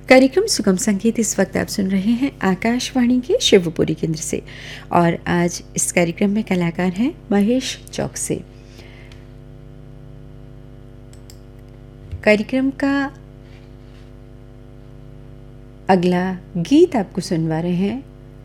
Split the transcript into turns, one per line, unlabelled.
कार्यक्रम सुगम संगीत इस वक्त आप सुन रहे हैं आकाशवाणी के शिवपुरी केंद्र से। और आज इस कार्यक्रम में कलाकार हैं महेश चौक से। कार्यक्रम का अगला गीत आपको सुनवा रहे हैं